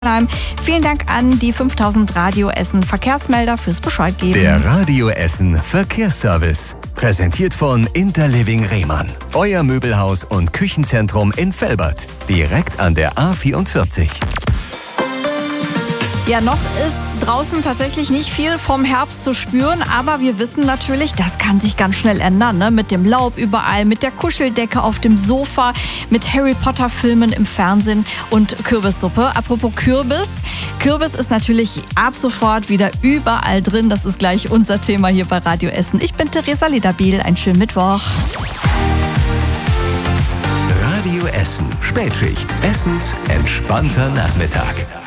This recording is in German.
Vielen Dank an die 5000 Radio Essen Verkehrsmelder fürs Bescheid geben. Der Radio Essen Verkehrsservice. Präsentiert von Interliving Rehmann. Euer Möbelhaus und Küchenzentrum in Velbert. Direkt an der A44. Ja, noch ist draußen tatsächlich nicht viel vom Herbst zu spüren, aber wir wissen natürlich, das kann sich ganz schnell ändern, ne? Mit dem Laub überall, mit der Kuscheldecke auf dem Sofa, mit Harry Potter Filmen im Fernsehen und Kürbissuppe. Apropos Kürbis. Kürbis ist natürlich ab sofort wieder überall drin. Das ist gleich unser Thema hier bei Radio Essen. Ich bin Theresa Lederbiel. Einen schönen Mittwoch. Radio Essen. Spätschicht. Essens entspannter Nachmittag.